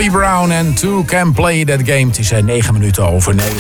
Bobby Brown en Two Can Play That Game. Het is 9 minuten over 9.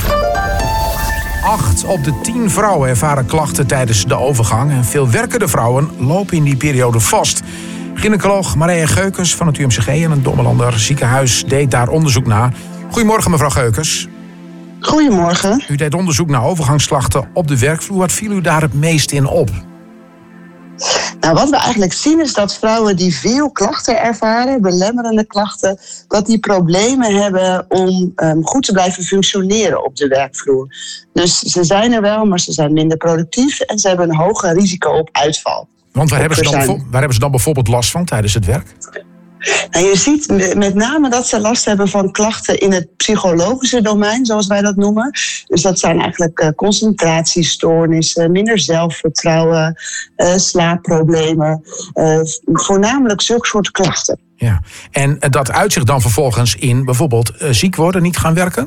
8 op de 10 vrouwen ervaren klachten tijdens de overgang. En veel werkende vrouwen lopen in die periode vast. Gynaecoloog Marije Geukens van het UMCG en het Dommelander ziekenhuis deed daar onderzoek naar. Goedemorgen, mevrouw Geukens. Goedemorgen. U deed onderzoek naar overgangsklachten op de werkvloer. Wat viel u daar het meest in op? Nou, wat we eigenlijk zien is dat vrouwen die veel klachten ervaren, belemmerende klachten, dat die problemen hebben om goed te blijven functioneren op de werkvloer. Dus ze zijn er wel, maar ze zijn minder productief en ze hebben een hoger risico op uitval. Want waar hebben ze dan bijvoorbeeld last van tijdens het werk? Nou, je ziet met name dat ze last hebben van klachten in het psychologische domein, zoals wij dat noemen. Dus dat zijn eigenlijk concentratiestoornissen, minder zelfvertrouwen, slaapproblemen. Voornamelijk zulke soort klachten. Ja. En dat uitzicht dan vervolgens in bijvoorbeeld ziek worden, niet gaan werken?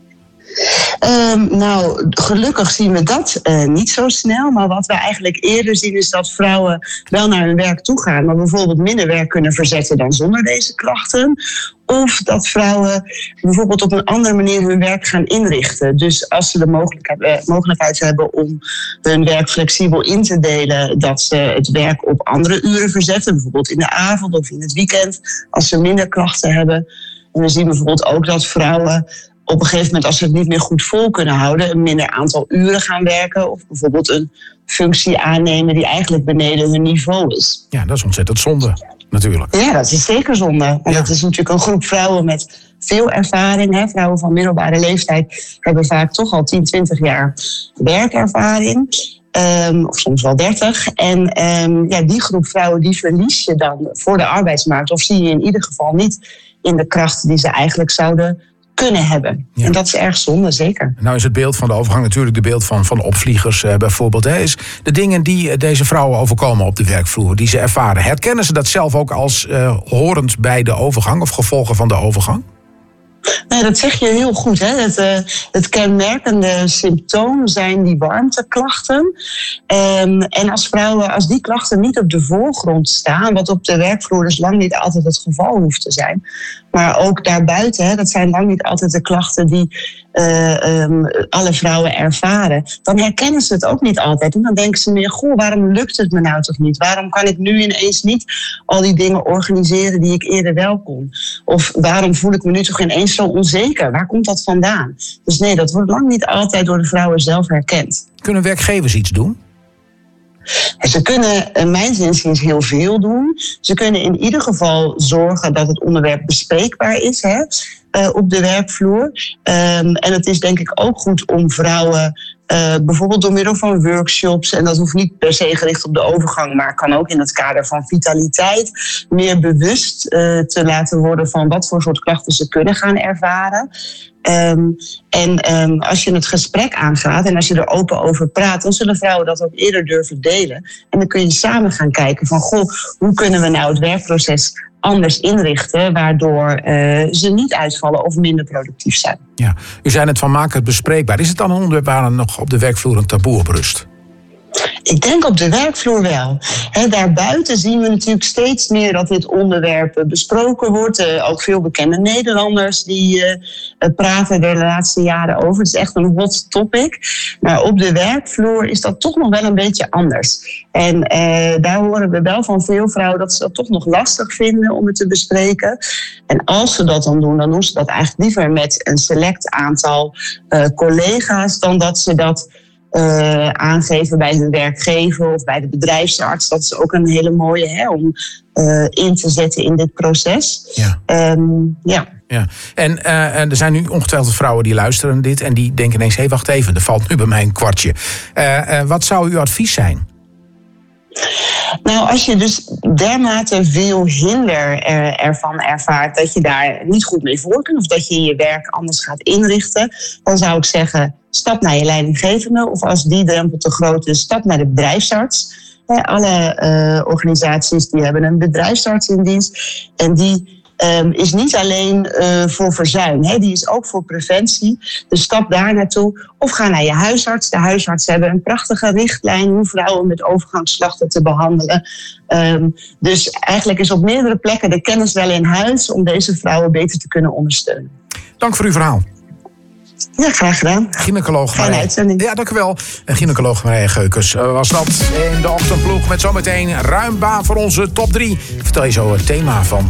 Nou, gelukkig zien we dat niet zo snel. Maar wat we eigenlijk eerder zien is dat vrouwen wel naar hun werk toe gaan, maar bijvoorbeeld minder werk kunnen verzetten dan zonder deze klachten. Of dat vrouwen bijvoorbeeld op een andere manier hun werk gaan inrichten. Dus als ze de mogelijkheid hebben om hun werk flexibel in te delen, dat ze het werk op andere uren verzetten. Bijvoorbeeld in de avond of in het weekend, als ze minder klachten hebben. En we zien bijvoorbeeld ook dat vrouwen op een gegeven moment, als ze het niet meer goed vol kunnen houden, een minder aantal uren gaan werken. Of bijvoorbeeld een functie aannemen die eigenlijk beneden hun niveau is. Ja, dat is ontzettend zonde, natuurlijk. Ja, dat is zeker zonde. En dat is natuurlijk een groep vrouwen met veel ervaring. Hè. Vrouwen van middelbare leeftijd hebben vaak toch al 10, 20 jaar werkervaring. Of soms wel 30. En die groep vrouwen die verlies je dan voor de arbeidsmarkt. Of zie je in ieder geval niet in de krachten die ze eigenlijk zouden kunnen hebben. Ja. En dat is erg zonde, zeker. Nou is het beeld van de overgang natuurlijk de beeld van opvliegers bijvoorbeeld. Hè. Is de dingen die deze vrouwen overkomen op de werkvloer, die ze ervaren, herkennen ze dat zelf ook als horend bij de overgang of gevolgen van de overgang? Nee, dat zeg je heel goed. Hè? Het kenmerkende symptoom zijn die warmteklachten. En als vrouwen, als die klachten niet op de voorgrond staan, wat op de werkvloer dus lang niet altijd het geval hoeft te zijn, maar ook daarbuiten, hè, dat zijn lang niet altijd de klachten die alle vrouwen ervaren, dan herkennen ze het ook niet altijd. En dan denken ze meer, goh, waarom lukt het me nou toch niet? Waarom kan ik nu ineens niet al die dingen organiseren die ik eerder wel kon? Of waarom voel ik me nu toch ineens zo onzeker? Waar komt dat vandaan? Dus nee, dat wordt lang niet altijd door de vrouwen zelf herkend. Kunnen werkgevers iets doen? Ze kunnen, mijns inziens, heel veel doen. Ze kunnen in ieder geval zorgen dat het onderwerp bespreekbaar is, hè, op de werkvloer. En het is denk ik ook goed om vrouwen bijvoorbeeld door middel van workshops, en dat hoeft niet per se gericht op de overgang, maar kan ook in het kader van vitaliteit, meer bewust te laten worden van wat voor soort klachten ze kunnen gaan ervaren. Als je het gesprek aangaat en als je er open over praat, dan zullen vrouwen dat ook eerder durven delen. En dan kun je samen gaan kijken van, goh, hoe kunnen we nou het werkproces anders inrichten, waardoor ze niet uitvallen of minder productief zijn. Ja, u zei het van maak het bespreekbaar. Is het dan een onderwerp waar er nog op de werkvloer een taboe op rust? Ik denk op de werkvloer wel. Daarbuiten zien we natuurlijk steeds meer dat dit onderwerp besproken wordt. Ook veel bekende Nederlanders die praten er de laatste jaren over. Het is echt een hot topic. Maar op de werkvloer is dat toch nog wel een beetje anders. En daar horen we wel van veel vrouwen dat ze dat toch nog lastig vinden om het te bespreken. En als ze dat dan doen ze dat eigenlijk liever met een select aantal collega's dan dat ze dat aangeven bij hun werkgever of bij de bedrijfsarts. Dat is ook een hele mooie om in te zetten in dit proces. Ja. En er zijn nu ongetwijfeld vrouwen die luisteren dit en die denken ineens, wacht even, er valt nu bij mij een kwartje. Wat zou uw advies zijn? Nou, als je dus dermate veel hinder ervan ervaart dat je daar niet goed mee voor kunt of dat je je werk anders gaat inrichten, dan zou ik zeggen, stap naar je leidinggevende, of als die drempel te groot is, stap naar de bedrijfsarts. Alle organisaties die hebben een bedrijfsarts in dienst en die is niet alleen voor verzuim. Hè? Die is ook voor preventie. Dus stap daar naartoe. Of ga naar je huisarts. De huisartsen hebben een prachtige richtlijn hoe vrouwen met overgangsslachten te behandelen. Dus eigenlijk is op meerdere plekken de kennis wel in huis om deze vrouwen beter te kunnen ondersteunen. Dank voor uw verhaal. Ja, graag gedaan. Gynaecoloog Fijne uitzending. Ja, dank u wel. Gynaecoloog Marije Geukens was dat in de ochtendploeg met zometeen ruim baan voor onze top 3. Ik vertel je zo het thema van